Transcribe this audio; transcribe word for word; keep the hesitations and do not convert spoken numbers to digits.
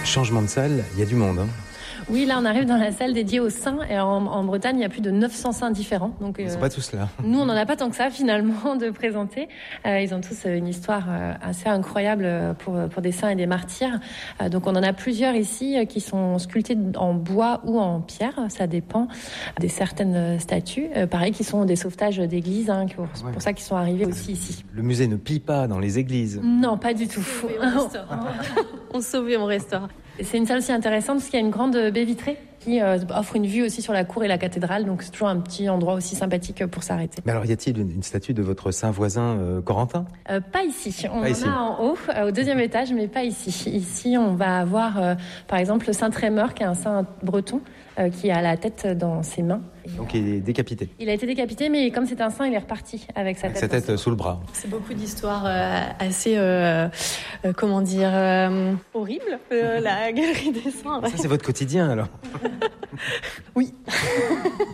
Changement de salle, il y a du monde. Hein. Oui, là, on arrive dans la salle dédiée aux saints. Et en, en Bretagne, il y a plus de neuf cents saints différents. Donc, ils ne sont euh, pas tous là. Nous, on n'en a pas tant que ça, finalement, de présenter. Euh, ils ont tous une histoire euh, assez incroyable pour, pour des saints et des martyrs. Euh, donc, on en a plusieurs ici qui sont sculptés en bois ou en pierre. Ça dépend des certaines statues. Euh, pareil, qui sont des sauvetages d'églises. Hein, pour, ouais. pour ça qu'ils sont arrivés aussi ici. Le musée ne pille pas dans les églises. Non, pas du tout. On sauve mon restaurant. C'est une salle aussi intéressante parce qu'il y a une grande baie vitrée qui euh, offre une vue aussi sur la cour et la cathédrale. Donc c'est toujours un petit endroit aussi sympathique pour s'arrêter. Mais alors y a-t-il une, une statue de votre saint voisin euh, Corentin ? euh, Pas ici. On pas en ici. a en haut, euh, au deuxième étage, mais pas ici. Ici, on va avoir euh, par exemple le saint Trémeur, qui est un saint breton, euh, qui a la tête dans ses mains. Donc il est décapité. Il a été décapité, mais comme c'est un saint, il est reparti avec sa avec tête, sa tête sous le bras. C'est beaucoup d'histoires euh, assez, euh, euh, comment dire, euh, horribles, euh, la galerie des saints. Ça, c'est votre quotidien, alors ? Oui.